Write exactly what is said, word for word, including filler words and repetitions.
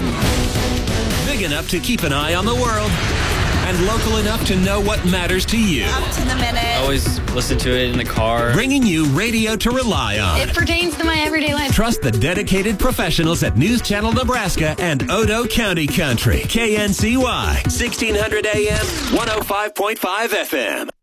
Big enough to keep an eye on the world, and local enough to know what matters to you. Up to the minute. Always listen to it in the car. Bringing you radio to rely on. It pertains to my everyday life. Trust the dedicated professionals at News Channel Nebraska and Odo County Country. K N C Y, sixteen hundred A M, one oh five point five F M.